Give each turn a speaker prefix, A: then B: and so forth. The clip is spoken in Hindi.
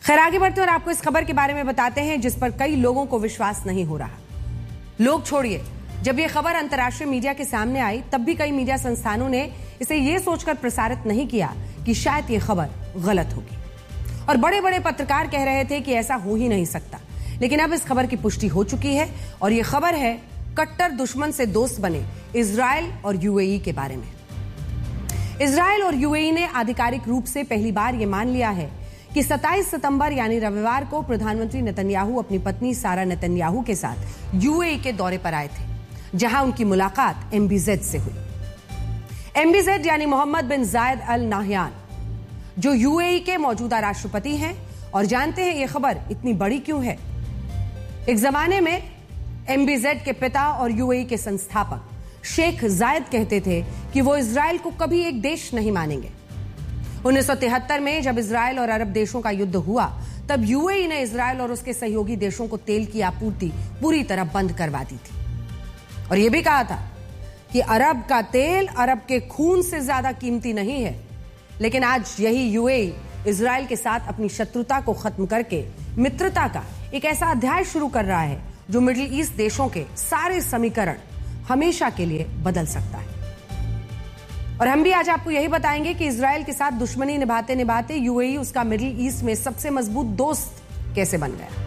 A: खैर आगे बढ़ते हैं और आपको इस खबर के बारे में बताते हैं जिस पर कई लोगों को विश्वास नहीं हो रहा। लोग छोड़िए, जब यह खबर अंतर्राष्ट्रीय मीडिया के सामने आई तब भी कई मीडिया संस्थानों ने इसे यह सोचकर प्रसारित नहीं किया कि शायद यह खबर गलत होगी और बड़े बड़े पत्रकार कह रहे थे कि ऐसा हो ही नहीं सकता। लेकिन अब इस खबर की पुष्टि हो चुकी है और यह खबर है कट्टर दुश्मन से दोस्त बने इजरायल और यूएई के बारे में। इजरायल और यूएई ने आधिकारिक रूप से पहली बार यह मान लिया है कि 27 सितंबर यानी रविवार को प्रधानमंत्री नेतन्याहू अपनी पत्नी सारा नेतन्याहू के साथ यूएई के दौरे पर आए थे, जहां उनकी मुलाकात एमबीजेड से हुई। एमबीजेड यानी मोहम्मद बिन जायद अल नाहयान, जो यूएई के मौजूदा राष्ट्रपति हैं। और जानते हैं यह खबर इतनी बड़ी क्यों है। एक जमाने में एमबीजेड के पिता और यूएई के संस्थापक शेख जायद कहते थे कि वो इजरायल को कभी एक देश नहीं मानेंगे। 1973 में जब इजरायल और अरब देशों का युद्ध हुआ तब यूएई ने इजरायल और उसके सहयोगी देशों को तेल की आपूर्ति पूरी तरह बंद करवा दी थी और यह भी कहा था कि अरब का तेल अरब के खून से ज्यादा कीमती नहीं है। लेकिन आज यही यूएई इजरायल के साथ अपनी शत्रुता को खत्म करके मित्रता का एक ऐसा अध्याय शुरू कर रहा है जो मिडिल ईस्ट देशों के सारे समीकरण हमेशा के लिए बदल सकता है। और हम भी आज आपको यही बताएंगे कि इजरायल के साथ दुश्मनी निभाते निभाते यूएई उसका मिडिल ईस्ट में सबसे मजबूत दोस्त कैसे बन गया।